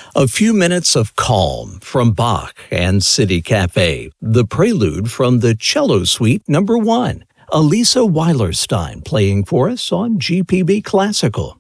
A few minutes of calm from Bach and City Cafe. The prelude from the Cello Suite No. 1. Elisa Weilerstein playing for us on GPB Classical.